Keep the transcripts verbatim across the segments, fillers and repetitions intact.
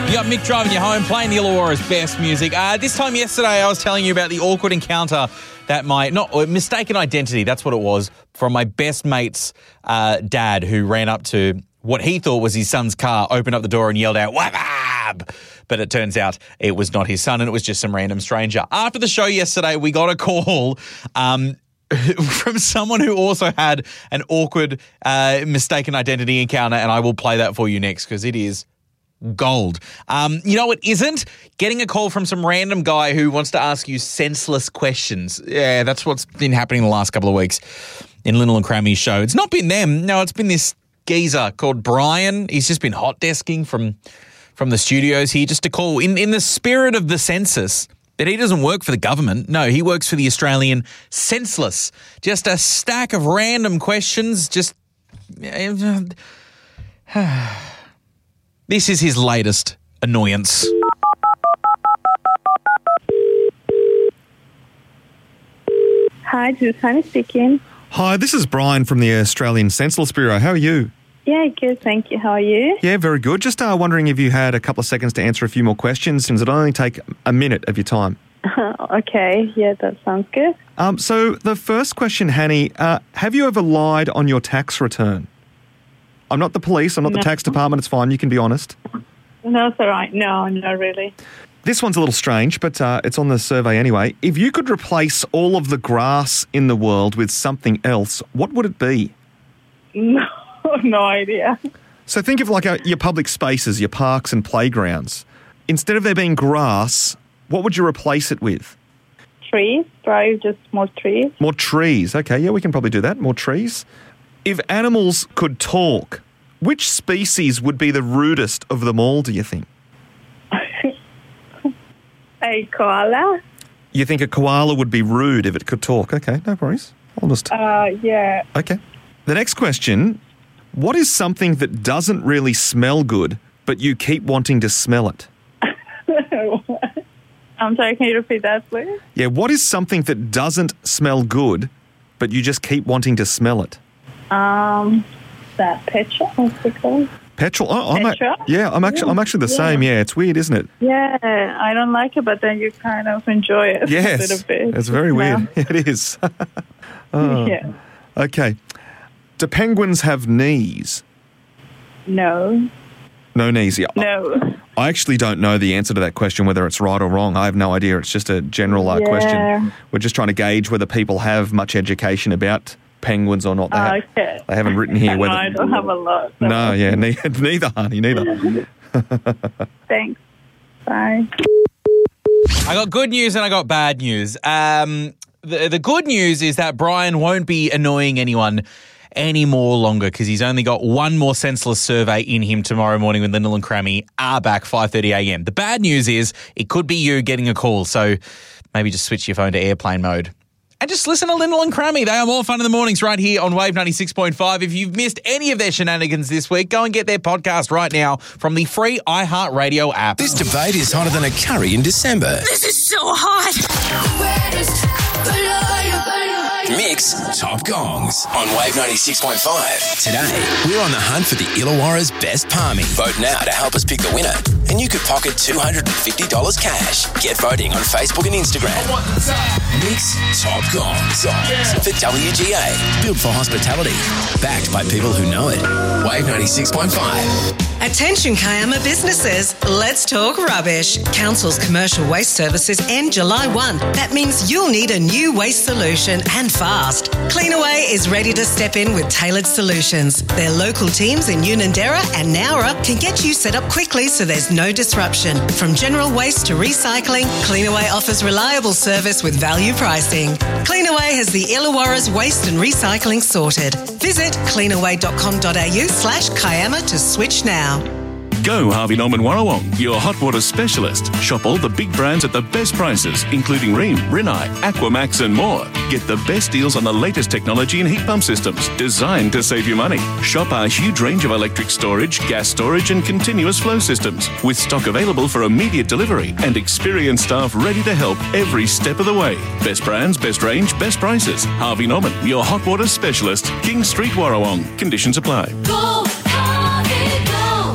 You got Mick driving you home, playing the Illawarra's best music. Uh, this time yesterday, I was telling you about the awkward encounter that my, not, mistaken identity, that's what it was, from my best mate's uh, dad, who ran up to what he thought was his son's car, opened up the door and yelled out, "Wabab!" But it turns out it was not his son and it was just some random stranger. After the show yesterday, we got a call um, from someone who also had an awkward uh, mistaken identity encounter, and I will play that for you next because it is gold. Um, you know what isn't? Getting a call from some random guy who wants to ask you senseless questions. Yeah, that's what's been happening the last couple of weeks in Lyndall and Crammy's show. It's not been them. No, it's been this geezer called Brian. He's just been hot desking from from the studios here just to call in, in the spirit of the census. But he doesn't work for the government. No, he works for the Australian Senseless. Just a stack of random questions. Just... This is his latest annoyance. Hi, this is Honey speaking. Hi, this is Brian from the Australian Senseless Bureau. How are you? Yeah, good, thank you. How are you? Yeah, very good. Just uh, wondering if you had a couple of seconds to answer a few more questions, since it'll only take a minute of your time. Okay, yeah, that sounds good. Um, so the first question, Hanny, uh, have you ever lied on your tax return? I'm not the police, I'm not No. the tax department, it's fine, you can be honest. No, it's all right. No, not really. This one's a little strange, but uh, it's on the survey anyway. If you could replace all of the grass in the world with something else, what would it be? No, no idea. So think of like uh, your public spaces, your parks and playgrounds. Instead of there being grass, what would you replace it with? Trees, probably just more trees. More trees. Okay, yeah, we can probably do that. More trees. If animals could talk, which species would be the rudest of them all, do you think? A koala? You think a koala would be rude if it could talk? Okay, no worries. I'll just... Uh, yeah. Okay. The next question, what is something that doesn't really smell good, but you keep wanting to smell it? I'm sorry, can you repeat that, please? Yeah, what is something that doesn't smell good, but you just keep wanting to smell it? Um, that petrol, what's it called? Petrol? Oh, I'm a- Petrol? yeah, I'm actually, I'm actually the Yeah. same. Yeah, it's weird, isn't it? Yeah, I don't like it, but then you kind of enjoy it a Yes, little bit. it's very you weird. know? It is. Oh. Yeah. Okay. Do penguins have knees? No. No knees. Yeah. No. I actually don't know the answer to that question, whether it's right or wrong. I have no idea. It's just a general uh, Yeah. question. We're just trying to gauge whether people have much education about penguins or not. They, ha- Okay. they haven't written here No, whether... I don't have a lot. so- No, yeah, ne- neither, honey, neither. Thanks. Bye. I got good news and I got bad news. Um, the, the good news is that Brian won't be annoying anyone any more longer because he's only got one more senseless survey in him tomorrow morning with Lyndall and Crammy are back five thirty a.m. The bad news is it could be you getting a call, so maybe just switch your phone to airplane mode. And just listen to Lyndall and Crammy. They are more fun in the mornings right here on Wave ninety-six point five. If you've missed any of their shenanigans this week, go and get their podcast right now from the free iHeartRadio app. This debate is hotter than a curry in December. This is so hot. Mix Top Gongs on Wave ninety-six point five. Today, we're on the hunt for the Illawarra's best palmy. Vote now to help us pick the winner, and you could pocket two hundred fifty dollars cash. Get voting on Facebook and Instagram. Mix Top Gongs for W G A. Built for hospitality. Backed by people who know it. Wave ninety-six point five. Attention Kiama businesses, let's talk rubbish. Council's commercial waste services end July first. That means you'll need a new waste solution and fast. Cleanaway is ready to step in with tailored solutions. Their local teams in Unanderra and Nowra can get you set up quickly so there's no disruption. From general waste to recycling, Cleanaway offers reliable service with value pricing. Cleanaway has the Illawarra's waste and recycling sorted. Visit cleanaway.com.au slash Kiama to switch now. Go Harvey Norman Warrawong, your hot water specialist. Shop all the big brands at the best prices, including Rheem, Rinnai, Aquamax and more. Get the best deals on the latest technology and heat pump systems designed to save you money. Shop our huge range of electric storage, gas storage and continuous flow systems with stock available for immediate delivery and experienced staff ready to help every step of the way. Best brands, best range, best prices. Harvey Norman, your hot water specialist. King Street Warrawong. Conditions apply. Go, Harvey, go.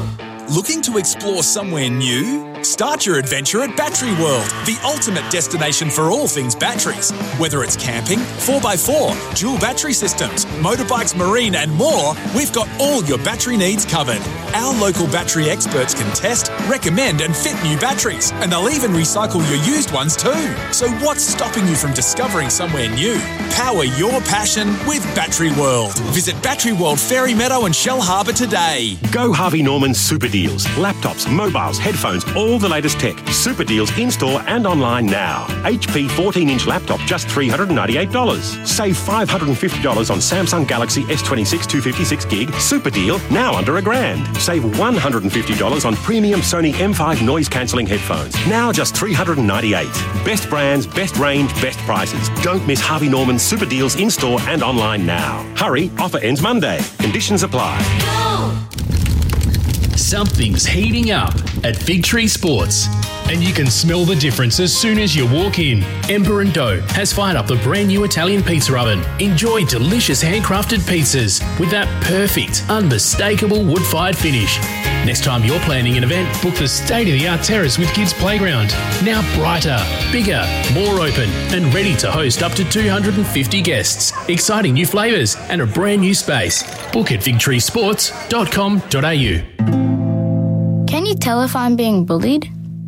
Looking to explore somewhere new? Start your adventure at Battery World, the ultimate destination for all things batteries. Whether it's camping, four by four, dual battery systems, motorbikes, marine and more, we've got all your battery needs covered. Our local battery experts can test, recommend and fit new batteries, and they'll even recycle your used ones too. So what's stopping you from discovering somewhere new? Power your passion with Battery World. Visit Battery World Ferry Meadow and Shell Harbour today. Go Harvey Norman Super Deals. Laptops, mobiles, headphones, all the latest tech. Super deals in-store and online now. H P fourteen-inch laptop, just three hundred ninety-eight dollars. Save five hundred fifty dollars on Samsung Galaxy S twenty-six two fifty-six gig. Super deal, now under a grand. Save one hundred fifty dollars on premium Sony M five noise-cancelling headphones. Now just three hundred ninety-eight dollars. Best brands, best range, best prices. Don't miss Harvey Norman's super deals in-store and online now. Hurry, offer ends Monday. Conditions apply. Something's heating up at Big Tree Sports, and you can smell the difference as soon as you walk in. Ember and Dough has fired up the brand new Italian pizza oven. Enjoy delicious handcrafted pizzas with that perfect, unmistakable wood-fired finish. Next time you're planning an event, book the state-of-the-art terrace with Kids Playground. Now brighter, bigger, more open, and ready to host up to two hundred fifty guests. Exciting new flavours and a brand new space. Book at victory sports dot com dot a u. Can you tell if I'm being bullied?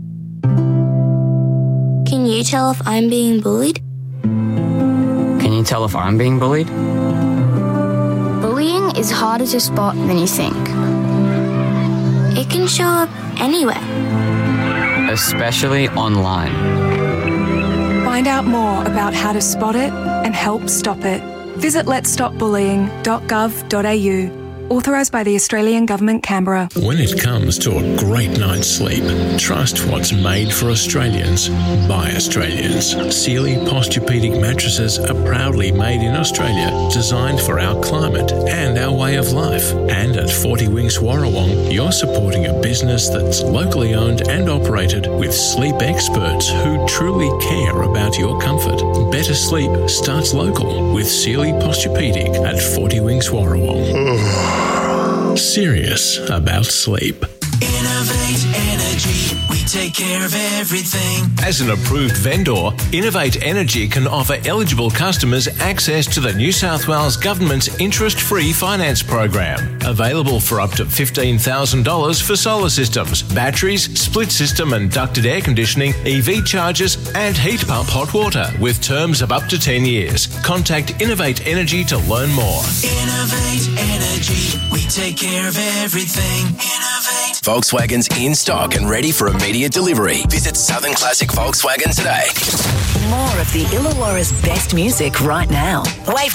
Can you tell if I'm being bullied? Can you tell if I'm being bullied? Bullying is harder to spot than you think. It can show up anywhere. Especially online. Find out more about how to spot it and help stop it. Visit lets stop bullying dot gov dot a u. Authorised by the Australian Government, Canberra. When it comes to a great night's sleep, trust what's made for Australians by Australians. Sealy Posturepedic mattresses are proudly made in Australia, designed for our climate and our way of life. And at forty Winks Warrawong, you're supporting a business that's locally owned and operated with sleep experts who truly care about your comfort. Better sleep starts local with Sealy Posturepedic at forty Winks Warrawong. Serious about sleep. Innovate Energy, we take care of everything. As an approved vendor, Innovate Energy can offer eligible customers access to the New South Wales Government's interest-free finance program. Available for up to fifteen thousand dollars for solar systems, batteries, split system and ducted air conditioning, E V chargers and heat pump hot water with terms of up to ten years. Contact Innovate Energy to learn more. Innovate Energy, we take care of everything. Innovate. Volkswagen's in stock and ready for immediate delivery. Visit Southern Classic Volkswagen today. More of the Illawarra's best music right now. Wave